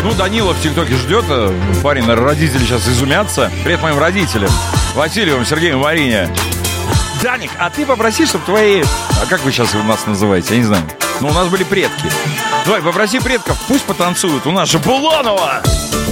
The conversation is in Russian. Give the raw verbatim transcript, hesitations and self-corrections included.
Ну, Данила в ТикТоке ждет. Парень, наверное, родители сейчас изумятся. Привет моим родителям. Васильевым, Сергеем, Марине. Даник, а ты попроси, чтобы твои... А как вы сейчас нас называете? Я не знаю. Ну, у нас были предки. Давай, попроси предков, пусть потанцуют. У нас же Буланова.